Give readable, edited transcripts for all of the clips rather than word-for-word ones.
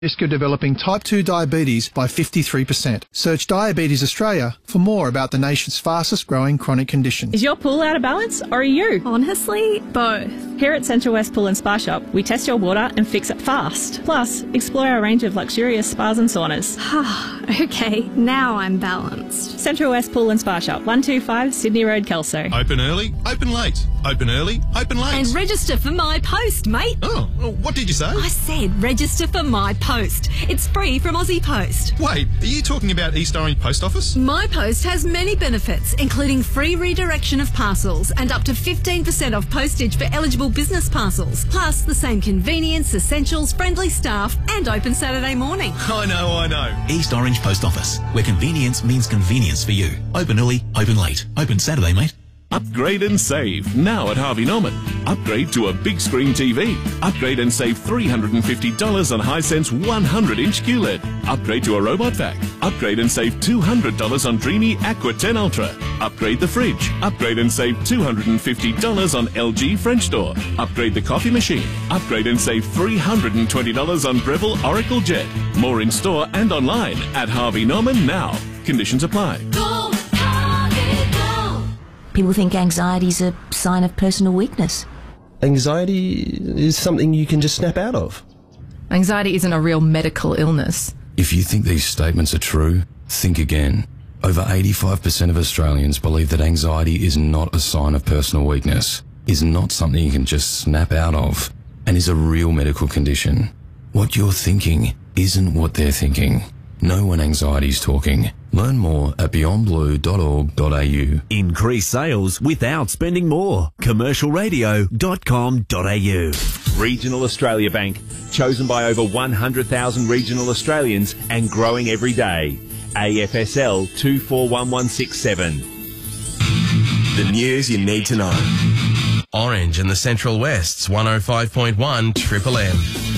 risk of developing type 2 diabetes by 53%. Search Diabetes Australia for more about the nation's fastest growing chronic condition. Is your pool out of balance or are you? Honestly, both. Here at Central West Pool and Spa Shop, we test your water and fix it fast. Plus, explore our range of luxurious spas and saunas. Okay, now I'm balanced. Central West Pool and Spa Shop, 125 Sydney Road, Kelso. Open early, open late. Open early, open late. And register for My Post, mate. Oh, what did you say? I said register for My Post. It's free from Aussie Post. Wait, are you talking about East Orange Post Office? My Post has many benefits, including free redirection of parcels and up to 15% off postage for eligible business parcels. Plus, the same convenience, essentials, friendly staff, and open Saturday morning. I know. East Orange Post Office, where convenience means convenience for you. Open early, open late. Open Saturday, mate. Upgrade and save now at Harvey Norman. Upgrade to a big screen TV. Upgrade and save $350 on Hisense 100-inch QLED. Upgrade to a robot vac. Upgrade and save $200 on Dreamy Aqua 10 Ultra. Upgrade the fridge. Upgrade and save $250 on LG French door. Upgrade the coffee machine. Upgrade and save $320 on Breville Oracle Jet. More in store and online at Harvey Norman now. Conditions apply. People think anxiety is a sign of personal weakness. Anxiety is something you can just snap out of. Anxiety isn't a real medical illness. If you think these statements are true, think again. Over 85% of Australians believe that anxiety is not a sign of personal weakness, is not something you can just snap out of, and is a real medical condition. What you're thinking isn't what they're thinking. Know when anxiety's talking. Learn more at beyondblue.org.au. Increase sales without spending more. Commercialradio.com.au. Regional Australia Bank, chosen by over 100,000 regional Australians and growing every day. AFSL 241167. The news you need to know. Orange and the Central West's 105.1 Triple M.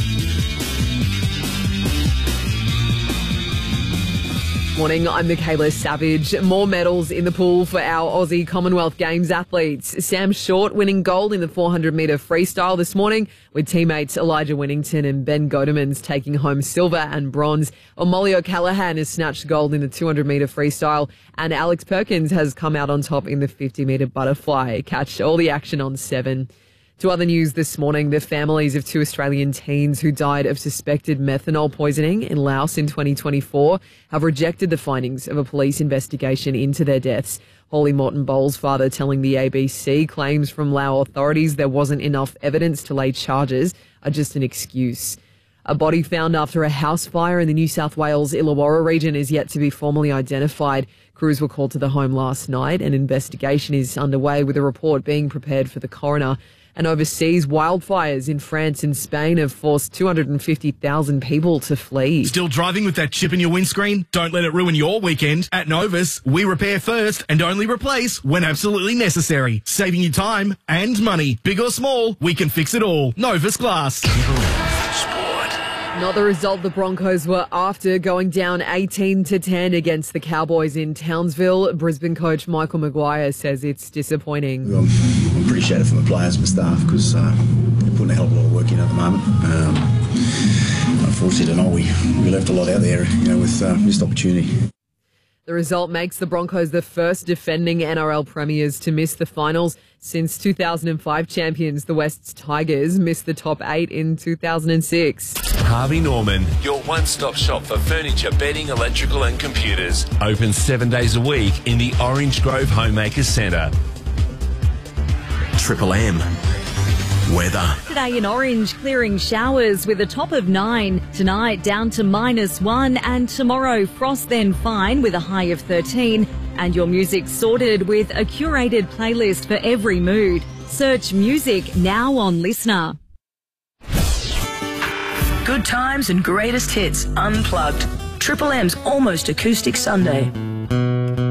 Morning, I'm Michaela Savage. More medals in the pool for our Aussie Commonwealth Games athletes. Sam Short winning gold in the 400-metre freestyle this morning, with teammates Elijah Winnington and Ben Godemans taking home silver and bronze. Molly O'Callaghan has snatched gold in the 200-metre freestyle, and Alex Perkins has come out on top in the 50-metre butterfly. Catch all the action on 7. To other news this morning, the families of 2 Australian teens who died of suspected methanol poisoning in Laos in 2024 have rejected the findings of a police investigation into their deaths. Holly Morton Bowles' father telling the ABC claims from Lao authorities there wasn't enough evidence to lay charges are just an excuse. A body found after a house fire in the New South Wales Illawarra region is yet to be formally identified. Crews were called to the home last night. An investigation is underway with a report being prepared for the coroner. And overseas, wildfires in France and Spain have forced 250,000 people to flee. Still driving with that chip in your windscreen? Don't let it ruin your weekend. At Novus, we repair first and only replace when absolutely necessary. Saving you time and money. Big or small, we can fix it all. Novus Glass. Not the result the Broncos were after, going down 18-10 against the Cowboys in Townsville. Brisbane coach Michael Maguire says it's disappointing. I'm pretty shattered from the players and the staff because they're putting a hell of a lot of work in at the moment. Unfortunately tonight we left a lot out there, with missed opportunity. The result makes the Broncos the first defending NRL premiers to miss the finals since 2005 champions, the West's Tigers, missed the top 8 in 2006. Harvey Norman, your one-stop shop for furniture, bedding, electrical and computers. Open 7 days a week in the Orange Grove Homemakers Centre. Triple M. Weather. Today in Orange, clearing showers with a top of 9. Tonight down to -1, and tomorrow frost then fine with a high of 13. And your music sorted with a curated playlist for every mood. Search music now on Listener. Good times and greatest hits unplugged. Triple M's Almost Acoustic Sunday.